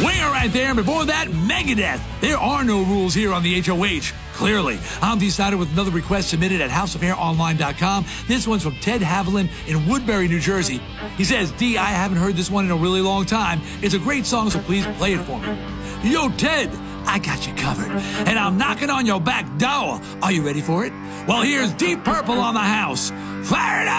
Winger right there. Before that, Megadeth. There are no rules here on the HOH. Clearly. I'm D. Snyder with another request submitted at houseofhaironline.com. This one's from Ted Haviland in Woodbury, New Jersey. He says, D, I haven't heard this one in a really long time. It's a great song, so please play it for me. Yo, Ted, I got you covered. And I'm knocking on your back door. Are you ready for it? Well, here's Deep Purple on the house. Fire it up!